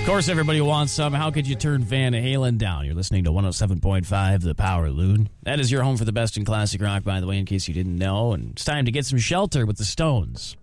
Of course, everybody wants some. How could you turn Van Halen down? You're listening to 107.5 The Power Loon. That is your home for the best in classic rock, by the way, in case you didn't know. And it's time to get some shelter with the Stones.